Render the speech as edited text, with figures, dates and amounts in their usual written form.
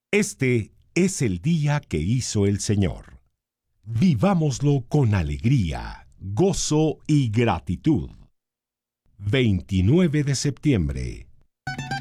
Este es el día que hizo el Señor. Vivámoslo con alegría, gozo y gratitud. 29 de septiembre.